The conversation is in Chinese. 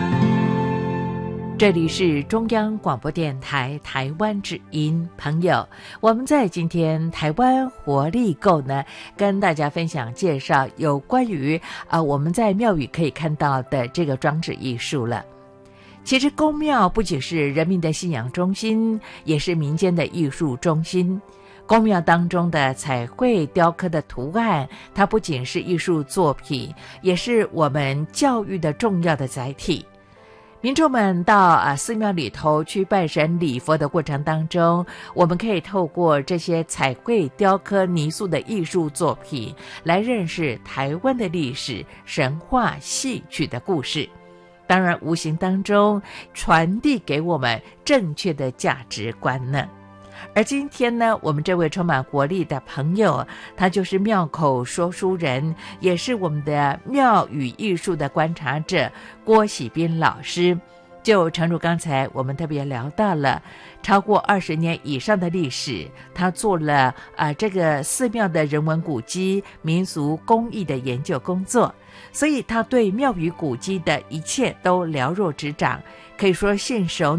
这里是中央广播电台台湾之音，朋友，我们在今天台湾活力购呢，跟大家分享介绍有关于我们在庙宇可以看到的这个装置艺术了。其实宫庙不仅是人民的信仰中心，也是民间的艺术中心。宫庙当中的彩绘雕刻的图案，它不仅是艺术作品，也是我们教育的重要的载体。民众们到寺庙里头去拜神礼佛的过程当中，我们可以透过这些彩绘雕刻泥塑的艺术作品来认识台湾的历史、神话、戏曲的故事，当然无形当中传递给我们正确的价值观呢。而今天呢，我们这位充满活力的朋友，他就是庙口说书人，也是我们的庙宇艺术的观察者郭喜斌老师。就诚如刚才我们特别聊到了超过20年以上的历史，他做了这个寺庙的人文古迹、民俗工艺的研究工作，所以他对庙宇古迹的一切都了若指掌，可以说信手